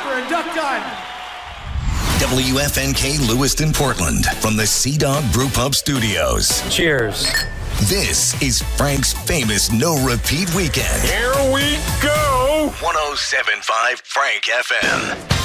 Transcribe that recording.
for induct time. WFNK Lewiston, Portland, from the Sea Dog Brew Pub Studios. Cheers. This is Frank's famous no-repeat weekend. Here we go. 107.5 Frank FM.